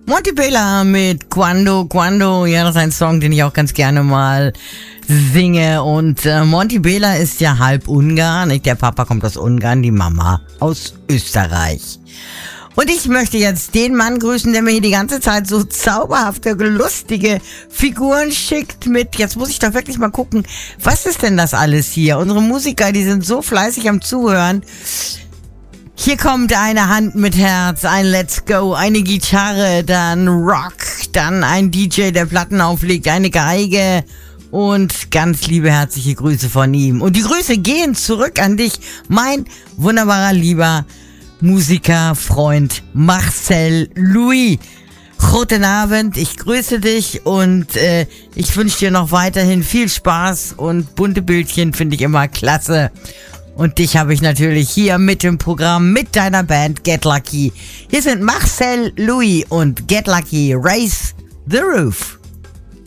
Monty Bela mit Quando, Quando. Ja, das ist ein Song, den ich auch ganz gerne mal singe. Und Monty Bela ist ja halb Ungarn. Der Papa kommt aus Ungarn, die Mama aus Österreich. Und ich möchte jetzt den Mann grüßen, der mir hier die ganze Zeit so zauberhafte, lustige Figuren schickt mit. Jetzt muss ich doch wirklich mal gucken, was ist denn das alles hier? Unsere Musiker, die sind so fleißig am Zuhören. Hier kommt eine Hand mit Herz, ein Let's Go, eine Gitarre, dann Rock, dann ein DJ, der Platten auflegt, eine Geige und ganz liebe herzliche Grüße von ihm. Und die Grüße gehen zurück an dich, mein wunderbarer, lieber Musiker, Freund Marcel Louis. Guten Abend, ich grüße dich und ich wünsche dir noch weiterhin viel Spaß und bunte Bildchen finde ich immer klasse. Und dich habe ich natürlich hier mit dem Programm, mit deiner Band Get Lucky. Hier sind Marcel Louis und Get Lucky, Raise the Roof.